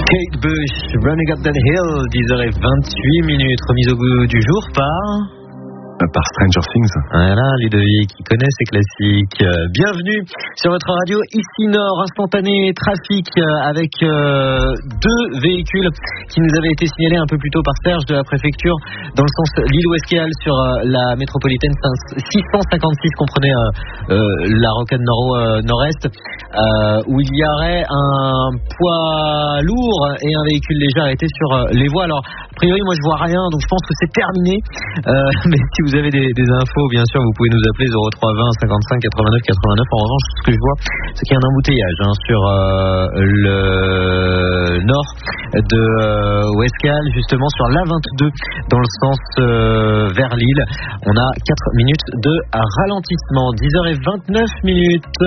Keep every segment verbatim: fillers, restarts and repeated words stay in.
Kate Bush, Running Up That Hill, dix heures vingt-huit minutes, remise au goût du jour par... Par Stranger Things. Voilà, Ludovic, qui connaît ces classiques. Euh, bienvenue sur votre radio, ici Nord, instantané trafic euh, avec euh, deux véhicules qui nous avaient été signalés un peu plus tôt par Serge de la préfecture dans le sens Lille-Ouest-Quéal sur euh, la métropolitaine six cent cinquante-six, comprenez euh, euh, la rocade nord- euh, nord-est, euh, où il y aurait un poids lourd et un véhicule léger arrêté sur euh, les voies. Alors, a priori, moi je vois rien, donc je pense que c'est terminé. Euh, mais si vous avez des, des infos, bien sûr, vous pouvez nous appeler zéro trois vingt cinquante-cinq quatre-vingt-neuf quatre-vingt-neuf. En revanche, ce que je vois, c'est qu'il y a un embouteillage hein, sur euh, le nord de euh, Ouest-Quéal, justement sur l'A vingt-deux, dans le sens euh, vers Lille. On a quatre minutes de ralentissement. dix heures vingt-neuf minutes.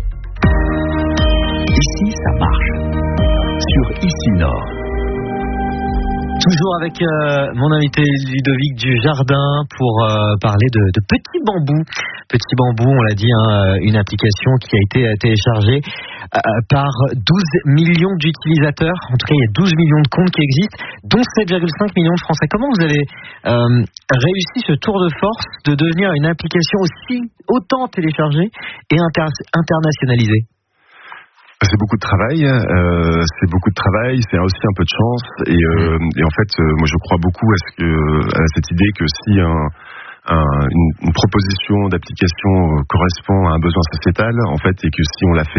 Ici, ça marche. Sur Ici Nord. Toujours avec euh, mon invité Ludovic Dujardin pour euh, parler de, de Petit Bambou. Petit Bambou, on l'a dit, hein, une application qui a été téléchargée euh, par douze millions d'utilisateurs. En tout cas, il y a douze millions de comptes qui existent, dont sept virgule cinq millions de Français. Comment vous avez euh, réussi ce tour de force de devenir une application aussi autant téléchargée et inter- internationalisée ? C'est beaucoup de travail, euh, c'est beaucoup de travail, c'est aussi un peu de chance et, euh, et en fait, euh, moi je crois beaucoup à, ce que, à cette idée que si un, un, une, une proposition d'application correspond à un besoin sociétal, en fait, et que si on la fait